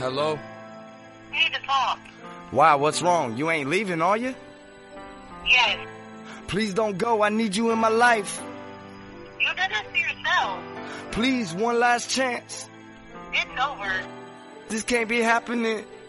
Hello? We need to talk. Why? What's wrong? You ain't leaving, are you? Yes. Please don't go. I need you in my life. You did this to yourself. Please, one last chance. It's over. This can't be happening.